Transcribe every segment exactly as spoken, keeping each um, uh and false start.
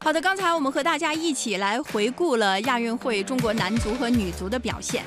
好的，刚才我们和大家一起来回顾了亚运会中国男足和女足的表现。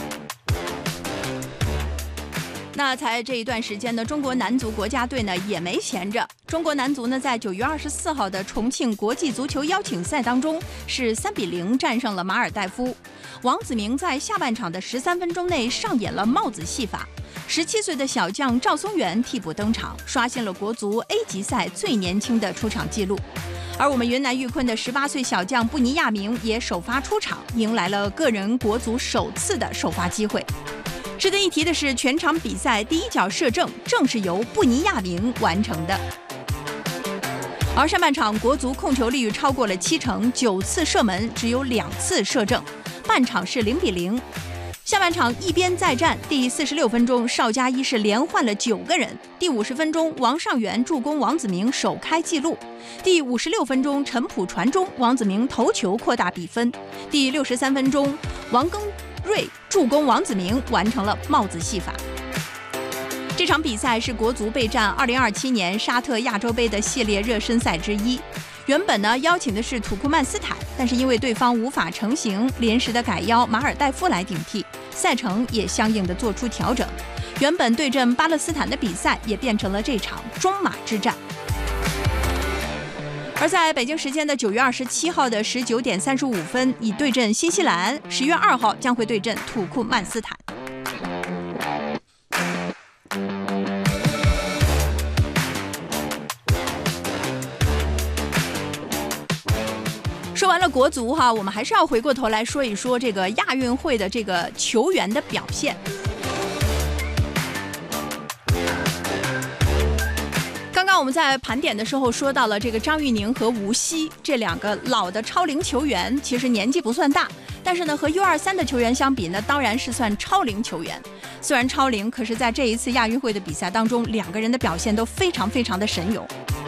那在这一段时间呢，中国男足国家队呢也没闲着。中国男足呢在九月二十四号的重庆国际足球邀请赛当中是三比零战胜了马尔代夫。王子铭在下半场的十三分钟内上演了帽子戏法。十七岁的小将赵松元替补登场，刷新了国足 A 级赛最年轻的出场纪录。而我们云南玉坤的十八岁小将布尼亚明也首发出场，迎来了个人国足首次的首发机会。值得一提的是，全场比赛第一脚射正正是由布尼亚明完成的。而上半场国足控球率超过了七成，九次射门只有两次射正，半场是零比零。下半场一边再战，第四十六分钟邵佳一是连换了九个人，第五十分钟王上元助攻王子铭首开纪录，第五十六分钟陈普传中，王子铭头球扩大比分，第六十三分钟王庚瑞助攻王子铭完成了帽子戏法。这场比赛是国足备战二零二七年沙特亚洲杯的系列热身赛之一。原本呢邀请的是土库曼斯坦，但是因为对方无法成行，临时的改邀马尔代夫来顶替，赛程也相应的做出调整。原本对阵巴勒斯坦的比赛也变成了这场中马之战。而在北京时间的九月二十七号的十九点三十五分，以对阵新西兰；十月二号将会对阵土库曼斯坦。说完了国足哈，我们还是要回过头来说一说这个亚运会的这个球员的表现。刚刚我们在盘点的时候说到了这个张玉宁和吴曦这两个老的超龄球员，其实年纪不算大，但是呢和 U 二十三 的球员相比呢，当然是算超龄球员。虽然超龄，可是在这一次亚运会的比赛当中，两个人的表现都非常非常的神勇。